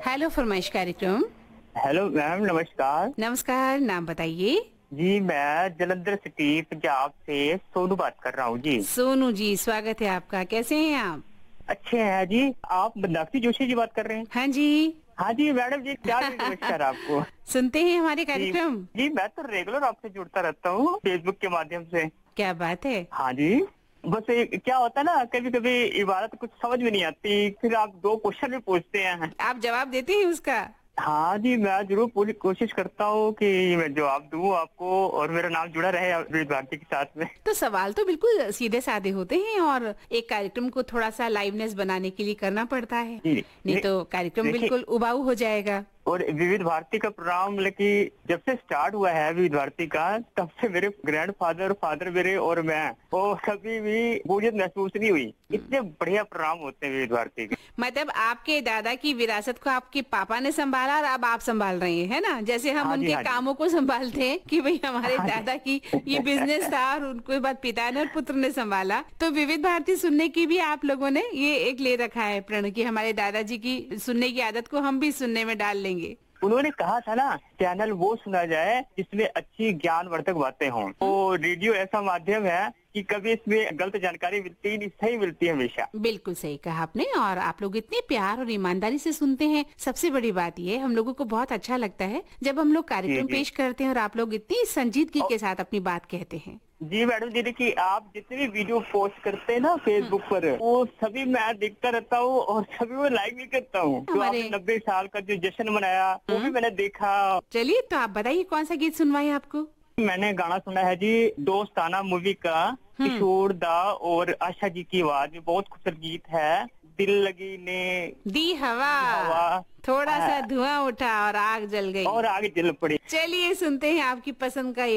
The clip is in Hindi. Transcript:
हेलो फरमाइश कार्यक्रम। हेलो मैम, नमस्कार। नमस्कार, नाम बताइए। जी, मैं जलंधर सिटी पंजाब से सोनू बात कर रहा हूँ जी। सोनू जी, स्वागत है आपका। कैसे हैं आप? अच्छे हैं जी। आप मनाक्षी जोशी जी बात कर रहे हैं? हाँ जी। हाँ जी मैडम जी, क्या जी नमस्कार आपको। सुनते हैं हमारे जी कार्यक्रम। जी, मैं तो रेगुलर आपसे जुड़ता रहता हूँ फेसबुक के माध्यम से। क्या बात है। हाँ जी। बस क्या होता है ना, कभी कभी इबारत कुछ समझ में नहीं आती, फिर आप दो क्वेश्चन भी पूछते हैं। आप जवाब देते हैं उसका? हाँ जी, मैं जरूर पूरी कोशिश करता हूँ कि मैं जवाब दूँ आपको और मेरा नाम जुड़ा रहे विविध भारती के साथ में। तो सवाल तो बिल्कुल सीधे साधे होते हैं और एक कार्यक्रम को थोड़ा सा लाइवनेस बनाने के लिए करना पड़ता है, जी नहीं तो कार्यक्रम देखिए, बिल्कुल उबाऊ हो जाएगा। और विविध भारती का प्रोग्राम मतलब कि जब से स्टार्ट हुआ है विविध भारती का, तब से मेरे ग्रैंडफादर, फादर मेरे और मैं, वो कभी भी बोरियत महसूस नहीं हुई। इतने बढ़िया प्रोग्राम होते हैं विविध भारती के। मतलब आपके दादा की विरासत को आपके पापा ने संभाला और अब आप संभाल रहे हैं, है ना? जैसे हम हाँ जी, उनके हाँ जी। कामों को संभालते हैं कि भाई हमारे हाँ दादा जी। की ये बिजनेस था और उनको बाद पिता ने और पुत्र ने संभाला। तो विविध भारती सुनने की भी आप लोगों ने ये एक ले रखा है प्रण कि हमारे दादाजी की सुनने की आदत को हम भी सुनने में डाल लेंगे। उन्होंने कहा था ना, चैनल वो सुना जाए जिसमें अच्छी ज्ञानवर्धक बातें हों। तो रेडियो ऐसा माध्यम है कि कभी इसमें गलत जानकारी मिलती ही नहीं, सही मिलती है हमेशा। बिल्कुल सही कहा आपने। और आप लोग इतने प्यार और ईमानदारी से सुनते हैं। सबसे बड़ी बात ये, हम लोगों को बहुत अच्छा लगता है जब हम लोग जी कार्यक्रम जी। पेश करते हैं और आप लोग इतनी संजीदगी और के साथ अपनी बात कहते हैं। जी मैडम जी, देखिए आप जितने भी वीडियो पोस्ट करते हैं ना फेसबुक पर, वो सभी मैं देखता रहता हूँ और सभी वो लाइक भी करता हूँ। तो हमारे आपने 90 साल का जो जश्न मनाया वो भी मैंने देखा। चलिए, तो आप बताइए कौन सा गीत सुनवाए आपको? मैंने गाना सुना है जी दोस्ताना मूवी का, किशोर दा और आशा जी की आवाज में, बहुत खूबसूरत गीत है। दिल लगी ने दी हवा, हवा, थोड़ा सा धुआं उठा और आग जल गई। और आगे जल पड़ी। चलिए सुनते हैं आपकी पसंद का